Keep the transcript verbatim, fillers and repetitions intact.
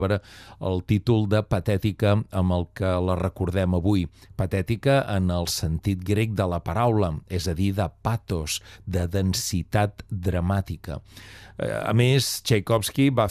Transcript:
el títol de patètica amb el que la recordem avui. Patètica en el sentit grec de la paraula, és a dir, de patos, de densitat dramàtica. A més, Tchaikovsky va